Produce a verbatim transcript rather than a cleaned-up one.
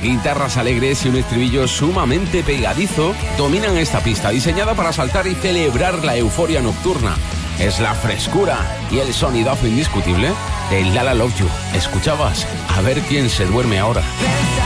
Guitarras alegres y un estribillo sumamente pegadizo dominan esta pista, diseñada para saltar y celebrar la euforia nocturna. Es la frescura y el sonidazo indiscutible de La La Love You. ¿Escuchabas? A ver quién se duerme ahora.